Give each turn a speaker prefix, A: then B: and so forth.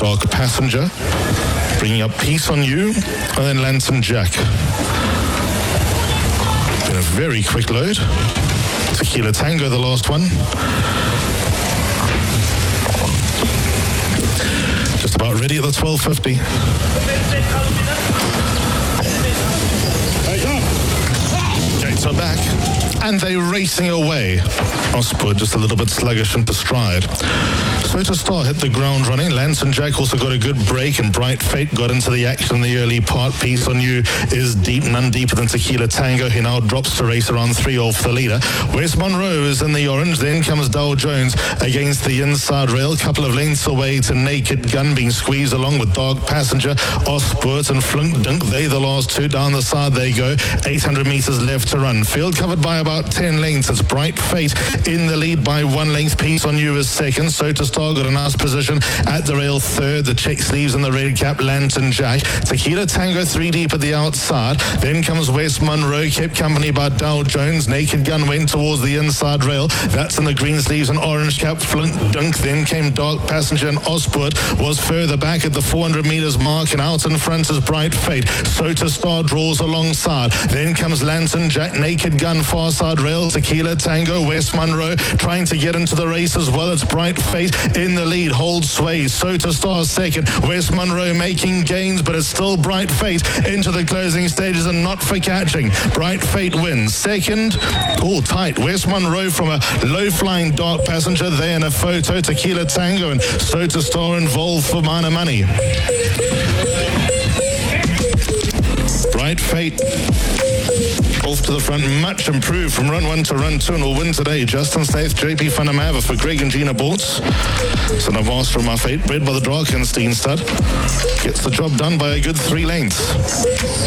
A: Dark Passenger, bringing up Peace on You, and then Lantern Jack. Been a very quick load. Tequila Tango, the last one. Just about ready at the 12:50. Gates are back, and they're racing away. Osprey just a little bit sluggish into stride. Soto Star hit the ground running. Lantern Jack also got a good break, and Bright Fate got into the action in the early part. Peace on You is deep, none deeper than Tequila Tango. He now drops to race around 3 off the leader. West Monroe is in the orange. Then comes Dow Jones against the inside rail. Couple of lengths away to Naked Gun, being squeezed along with Dark Passenger, Osbert and Flunk Dunk. They the last two. Down the side they go. 800 meters left to run. Field covered by about 10 lengths. It's Bright Fate in the lead by 1 length. Peace on You is second. Soto Star got a nice position at the rail third. The check sleeves and the red cap. Lantern Jack. Tequila Tango 3 deep at the outside. Then comes West Monroe, kept company by Dow Jones. Naked Gun went towards the inside rail. That's in the green sleeves and orange cap. Flunk Dunk. Then came Dark Passenger, and Osbert was further back at the 400 meters mark, and out in front is Bright Fate. Soto Star draws alongside. Then comes Lantern Jack, Naked Gun, far side rail. Tequila Tango, West Monroe trying to get into the race as well. It's Bright Fate in the lead, holds sway. Soto Star second. West Monroe making gains, but it's still Bright Fate into the closing stages and not for catching. Bright Fate wins. Second, tight. West Monroe from a low-flying Dark Passenger there in a photo. Tequila Tango and Soto Star involved for minor money. Bright Fate off to the front, much improved from run 1 to run 2, and will win today. Justin Staith, JP Funamava for Greg and Gina Bolts. Son of Master of My Fate, bred by the Drakenstein stud. Gets the job done by a good 3 lengths.